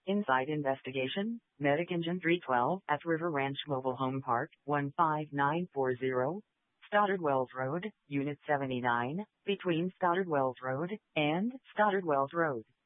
Inside investigation, Medic Engine 312 at River Ranch Mobile Home Park, 15940, Stoddard Wells Road, Unit 79, between Stoddard Wells Road and Stoddard Wells Road.